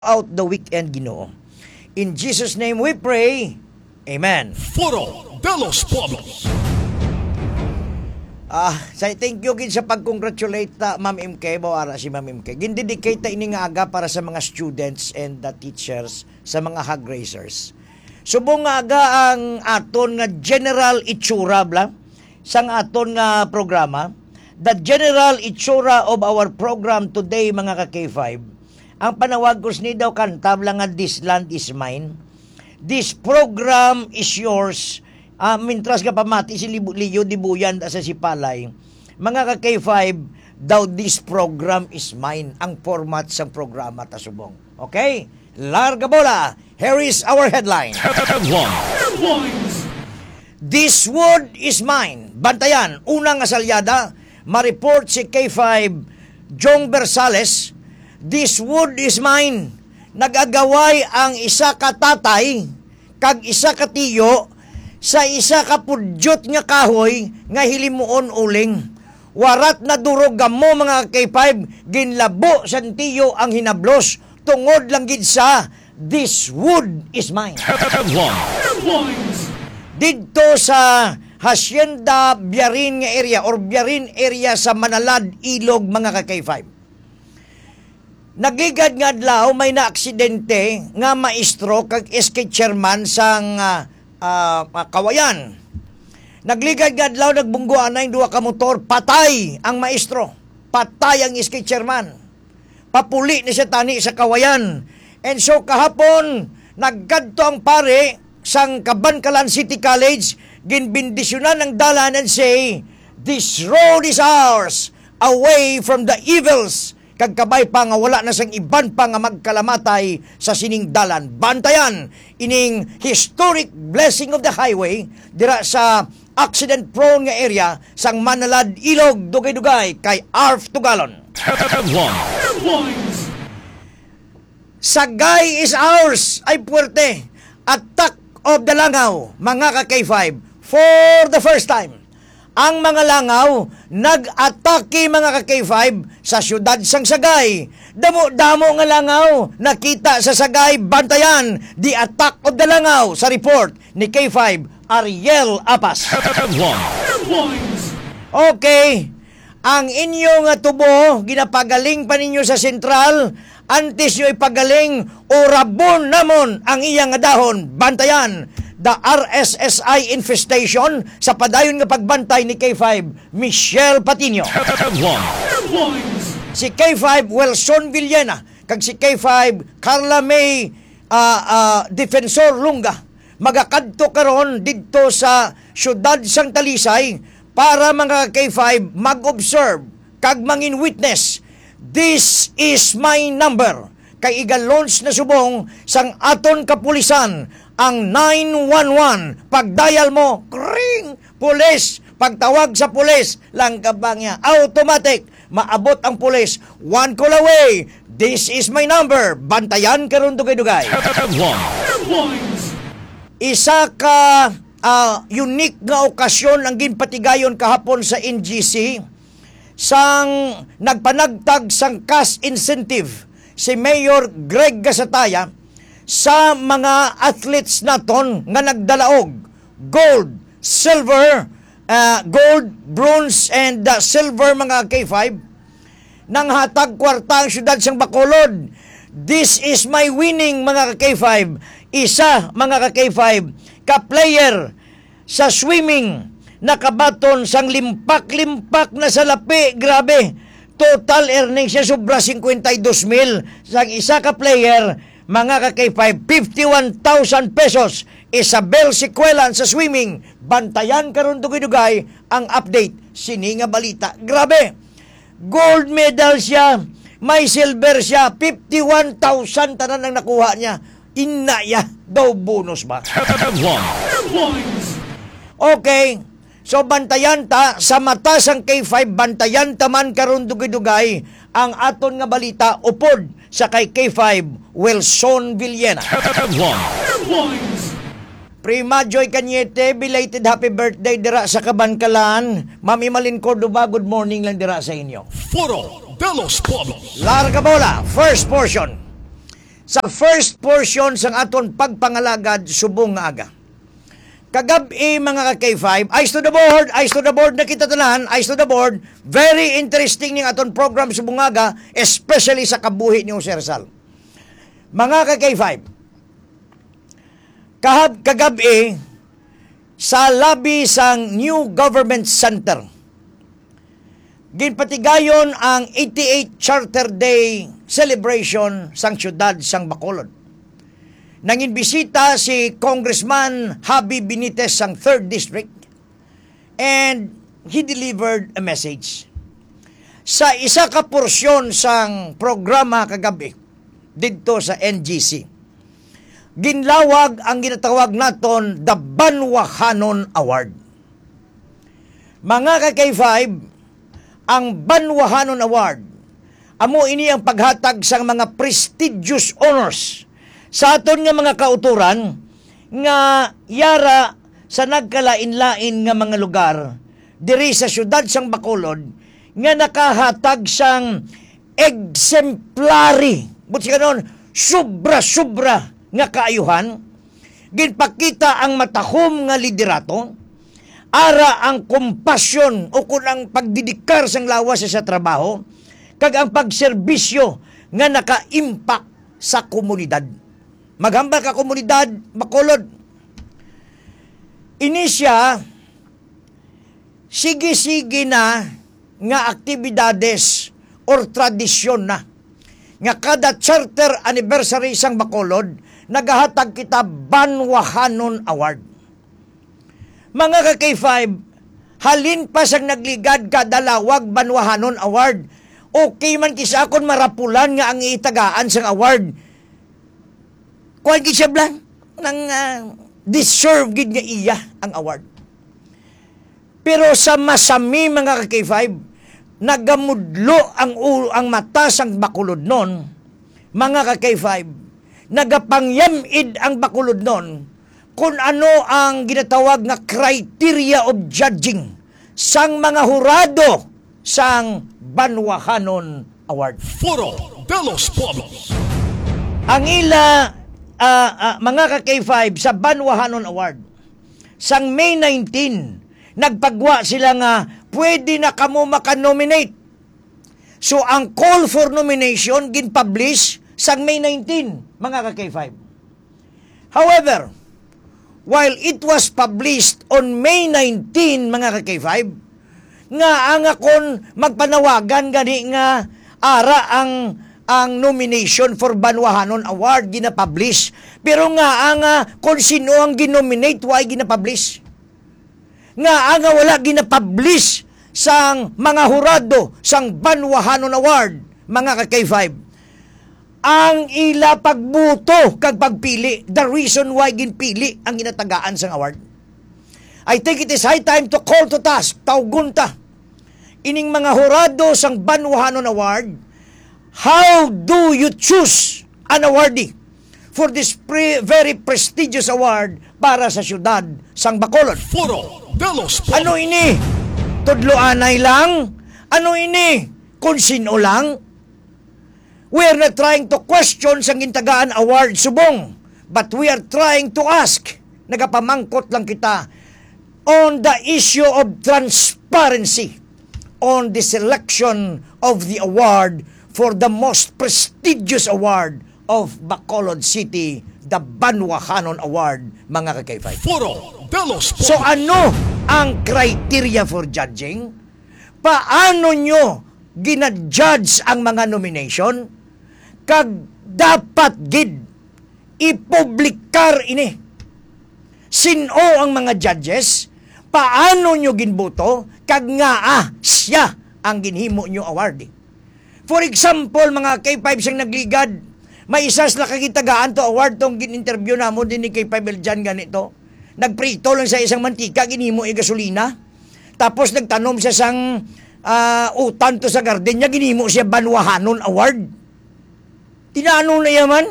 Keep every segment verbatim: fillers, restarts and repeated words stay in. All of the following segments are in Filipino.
out the weekend, Ginoo. In Jesus' name we pray. Amen. Foro de los Pueblos. Ah, say thank you gid sa pag-congratulate ta, Ma'am M K, bawara si Ma'am M K. Gindedicate ta ini nga aga para sa mga students and the teachers, sa mga hog raisers. Subong nga aga ang aton nga general itsura bla sang aton nga programa. The general itsura of our program today, mga ka K five. Ang panawag ko ni daw kanta lang nga This Land Is Mine. This program is yours. Uh, mintras ka pamati si Liyo Dibuyan sa si Palay. Mga ka K five, daw this program is mine. Ang format sa programa tasubong. Okay? Larga bola. Here is our headline. Headlines. This wood is mine. Bantayan. Unang asalyada, ma-report si K five Jong Bersales. This wood is mine. Nagagaway ang isa ka tatay kag isa ka tiyo sa isa ka pudyot nga kahoy nga hilimuon uling. Warat na durog mo, mga K five, ginlabo sa tiyo ang hinablos tungod lang gid sa this wood is mine. Headlines. Dito sa Hacienda Biarin nga area or Biarin area sa Manalad, Ilog, mga ka K five. Nagigad nga adlaw may naaksidente nga maestro kag S K chairman sang uh, uh, Kawayan. Nagligad nga adlaw nagbungguan na yung duwa ka motor, patay ang maestro. Patay ang S K chairman. Papuli ni siya tani sa Kawayan. And so kahapon naggadto ang pare sang Kabankalan City College, ginbindisyonan ng dalan and say, this road is ours, away from the evils. Kagkabay pa nga wala na sang iban pa nga magkalamatay sa sining dalan. Bantayan ining historic blessing of the highway dira sa accident prone nga area sang Manalad, Ilog, Dugay-Dugay kay Arf Tugalon. Headlines. Sagay is ours ay puwerte. Attack of the Langaw, mga ka K five, for the first time. Ang mga langaw nag-atake, mga ka K five, sa syudad sang Sagay. Damo-damo nga langaw nakita sa Sagay. Bantayan the attack of the Langaw sa report ni K five Ariel Apas. Headlines. Okay, ang inyong tubo ginapagaling pa ninyo sa sentral. Antes nyo ipagaling o rabon namon ang iyang dahon. Bantayan the R S S I infestation sa padayon nga pagbantay ni K five Michelle Patino. Headlines. Si K five Wilson Villena kag si K five Carla May uh, uh, Defensor Lunga magakadto karon didto sa syudad sang Talisay para mga K five mag-observe kag mangin witness. This is my number. Kay iga-launch na subong sang aton kapulisan ang nine one one. Pagdial mo, kring, pulis. Pagtawag sa pulis, lang kabang niya, automatic, maabot ang pulis. One call away. This is my number. Bantayan karon dugay-dugay. Headlines. Isa ka uh, unique nga okasyon ang ginpatigayon kahapon sa N G C sang nagpanagtag sang cash incentive si Mayor Greg Gasataya sa mga athletes naton nga nagdalaog gold, silver, uh, gold, bronze, and uh, silver, mga K five. Nang hatag kwarta ang syudad sang Bacolod. This is my winning, mga K five. Isa, mga K five, ka-player sa swimming nakabaton sang limpak-limpak na salapi. Grabe. Total earnings siya sobra fifty-two mil. Sang isa ka player, mga ka K five, fifty-one thousand pesos. Isabel Siquelan sa swimming. Bantayan karon dugay-dugay ang update. Sini nga balita. Grabe. Gold medal siya. May silver siya. fifty-one thousand tanan ang nakuha niya. Inaya. Daw bonus ba? Headlines. Okay. So bantayan ta sa mata sang K five, bantayan taman karon dugay-dugay ang aton nga balita upod sa kay K five Wilson Villena. Headlines. Prima Joy Cañete, belated happy birthday dira sa Kabankalan. Mami Malin Cordoba, good morning lang dira sa inyo. Foro de los Pueblos. Larga bola, first portion. sa first portion sang aton pagpangalagad subong nga aga. Kagabi mga ka-K five, eyes to the board, eyes to the board na kita tanan, eyes to the board. Very interesting ning aton program subong nga aga, especially sa kabuhi ni Jose Rizal. Mga ka-K five, kahab kagabi sa labi sang New Government Center, ginpatigayon ang eighty-eighth Charter Day celebration sang syudad sang Bacolod. Nanginbisita si Congressman Javi Benitez sang third District and he delivered a message. Sa isa ka porsyon sang programa kagabi dito sa N G C, ginlawag ang ginatawag naton the Banwahanon Award. Mga ka-K five, ang Banwahanon Award, amo ini ang paghatag sang mga prestigious honors sa aton nga mga kauturan nga yara sa nagkalain-lain nga mga lugar diri sa syudad sang Bacolod nga nakahatag sang exemplary, buti kanon, sobra-sobra nga kaayuhan, ginpakita ang matahom nga liderato, ara ang kompasyon o kun ang pagdidikar sang lawas sa trabaho, kag ang pagserbisyo nga naka-impact sa komunidad. Maghambal ka komunidad, Bacolod. Ini siya, sige-sige na nga aktibidades or tradisyon na nga kada charter anniversary sang Bacolod, nagahatag kita Banwahanon Award. Mga ka-K five, halin pa sang nagligad kada lawag Banwahanon Award, okay man kisa akon marapulan nga ang itagaan sang award. Kuwan gid siya blan nang uh, deserve gid nga iya ang award. Pero sa masami mga ka-K five, nagamudlo ang ulo, ang mata sang Bacolod non, mga ka-K five, nagapangyamid ang Bacolod non kung ano ang ginatawag nga criteria of judging sang mga hurado sang Banwahanon Award. Foro de los Pueblos. Ang ila uh, uh, mga ka-K five sa Banwahanon Award sang May nineteenth, nagpagwa sila nga pwede na kamo maka-nominate. So ang call for nomination gin-publish sang May nineteenth, mga ka-K five. However, while it was published on May nineteenth, mga ka-K five, nga ang akon magpanawagan gani nga ara ang ang nomination for Banwahanon Award gina-publish. Pero nga ang uh, kung sino ang ginominate, why gina-publish? Nga ang uh, wala gina-publish sang mga hurado sang Banwahanon Award, mga ka-K five. Ang ila pagbuto kag pagpili, the reason why ginpili ang ginatagaan sang award. I think it is high time to call to task, tawgunta, ining mga hurado sang Banwahanon Award. How do you choose an awardee for this pre- very prestigious award para sa syudad sang Bacolod? Foro de los Pueblos. Ano ini? Tudloanay lang? Ano ini? Kung sino lang? We are not trying to question sang gintagaan award subong, but we are trying to ask, nagapamangkot lang kita, on the issue of transparency on the selection of the award for the most prestigious award of Bacolod City, the Banwahanon Award, mga ka-K five. Foro de los Pueblos. So ano ang criteria for judging? Paano nyo ginadjudge ang mga nomination? Kag dapat gid ipublikar ini. Sino ang mga judges? Paano nyo ginboto? Kag nga ah, siya ang ginhimo nyo award. For example, mga K five siyang nagligad, may isas na kakitagaan to award tong gin-interview na mo din ni K five Eljan ganito. Nagprito lang sa isang mantika, ginhimo i gasolina. Tapos nagtanom siya sang uh, utan to sa garden niya, ginhimo siya Banwahanon Award. Tinano na yaman?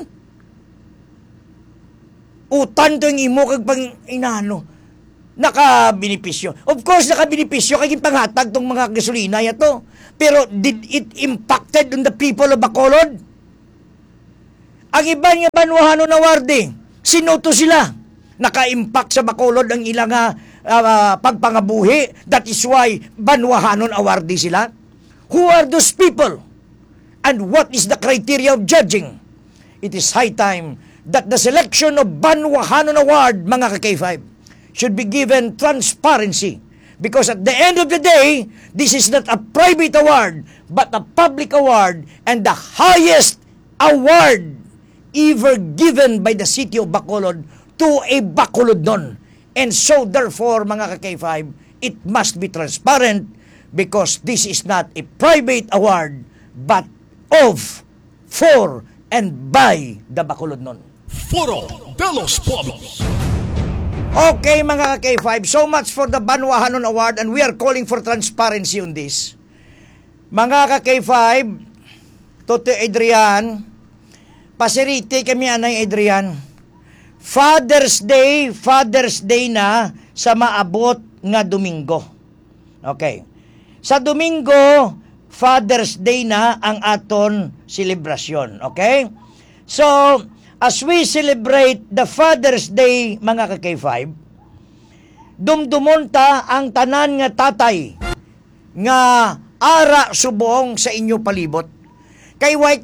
Utan to yung imo kag pang inano. Naka-benepisyo. Of course, naka-benepisyo kay panghatag tong mga gasolina yato. Pero did it impacted on the people of Bacolod? Ang iban nga banwahanon awardi, sinuto sila. Naka-impact sa Bacolod ang ilang uh, uh, pagpangabuhi. That is why banwahanon awardi sila. Who are those people? And what is the criteria of judging? It is high time that the selection of Banwahanon Award, mga ka-K five, should be given transparency. Because at the end of the day, this is not a private award, but a public award and the highest award ever given by the city of Bacolod to a Bacolodnon. And so therefore, mga ka-K five, it must be transparent because this is not a private award, but of, for, and by the Bacolodnon. Foro de los Pueblos. Okay, mga ka-K five, so much for the Banwahanon Award and we are calling for transparency on this. Mga ka-K five, Toto Adrian, pasiriti kami anay Adrian. Father's Day, Father's Day na sa maabot nga Domingo. Okay. Sa Domingo, Father's Day na ang aton selebrasyon. Okay? So, as we celebrate the Father's Day, mga ka-K five, dumdumonta ang tanan nga tatay nga ara subong sa inyo palibot. Kay way